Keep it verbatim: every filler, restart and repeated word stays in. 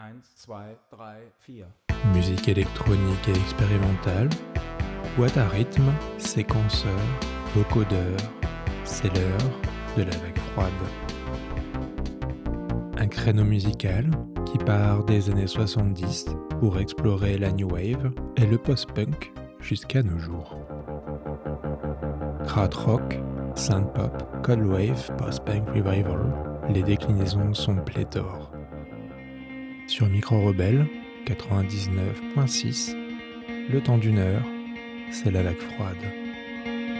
un, deux, trois, quatre. Musique électronique et expérimentale, boîte à rythme, séquenceur, vocodeur, c'est l'heure de la vague froide. Un créneau musical qui part des années soixante-dix pour explorer la new wave et le post-punk jusqu'à nos jours. Krautrock, synth-pop, cold wave, post-punk revival, les déclinaisons sont pléthores. Sur Micro Rebelle quatre-vingt-dix-neuf virgule six, le temps d'une heure, c'est la vague froide.